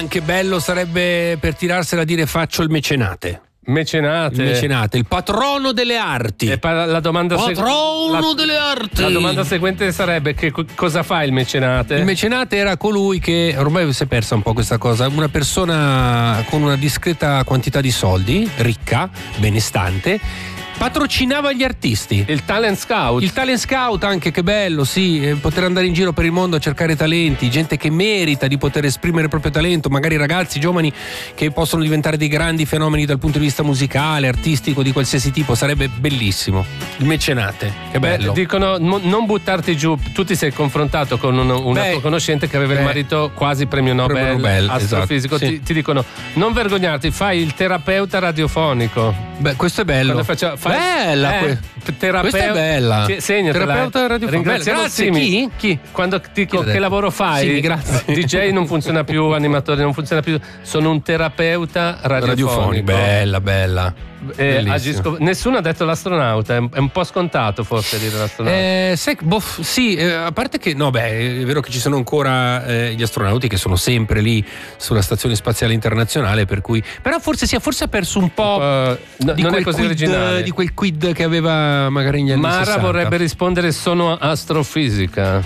Anche bello sarebbe per tirarsela a dire faccio il mecenate. Mecenate, il patrono delle arti. E la domanda delle arti. La domanda seguente sarebbe: che cosa fa il mecenate? Il mecenate era colui che, ormai si è persa un po' questa cosa, una persona con una discreta quantità di soldi, ricca, benestante, patrocinava gli artisti. Il talent scout. Il talent scout anche, che bello, sì, poter andare in giro per il mondo a cercare talenti, gente che merita di poter esprimere il proprio talento, magari ragazzi giovani che possono diventare dei grandi fenomeni dal punto di vista musicale, artistico, di qualsiasi tipo. Sarebbe bellissimo. Il mecenate, che bello. Dicono non buttarti giù. Tu ti sei confrontato con una tua conoscente che aveva il marito quasi premio Nobel astrofisico. Esatto, sì. Ti dicono non vergognarti, fai il terapeuta radiofonico. Beh, questo è bello. Bella, questa è bella. Terapeuta radiofonico. Grazie. Chi? Quando dico che lavoro fai? Sì, grazie. DJ non funziona più, animatore non funziona più. Sono un terapeuta radiofonico. Bella. Nessuno ha detto l'astronauta, è un po' scontato forse dire l'astronauta. Sì, a parte che è vero che ci sono ancora gli astronauti che sono sempre lì sulla stazione spaziale internazionale, per cui però forse ha perso un po' di non quel è così originale, di quel quid che aveva magari negli anni Mara 60. Vorrebbe rispondere sono astrofisica.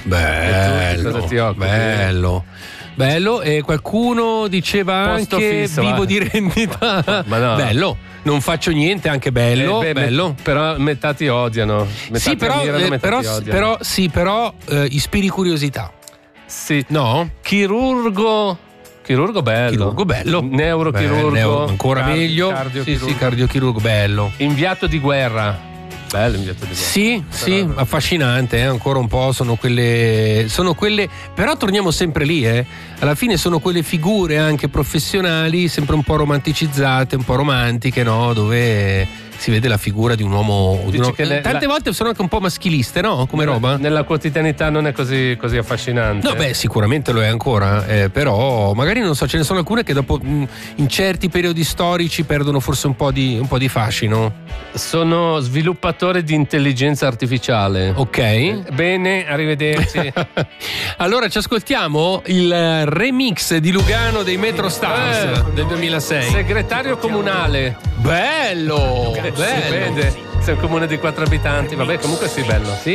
Bello, e qualcuno diceva Posto anche fisso, vivo di rendita. Ma no. Bello, non faccio niente, anche bello. Però metà ti odiano. Però ispiri curiosità. Sì. No? Chirurgo bello. Neurochirurgo. Ancora meglio. Cardiochirurgo bello. Inviato di guerra. Bello inviato di guerra. Sì, affascinante, ancora un po'. Sono quelle. Però torniamo sempre lì, alla fine sono quelle figure anche professionali, sempre un po' romanticizzate, un po' romantiche, no? Dove si vede la figura di un uomo. Tante volte sono anche un po' maschiliste, no? Come roba. Nella quotidianità non è così affascinante. No, sicuramente lo è ancora, però magari non so, ce ne sono alcune che dopo in certi periodi storici perdono forse un po' di fascino. Sono sviluppatore di intelligenza artificiale. Ok. Bene, arrivederci. Allora ci ascoltiamo il remix di Lugano dei Metro Stars del 2006. Segretario comunale. Bello. Si vede, sei un comune di 4 abitanti. Vabbè, comunque sì, bello. Sì.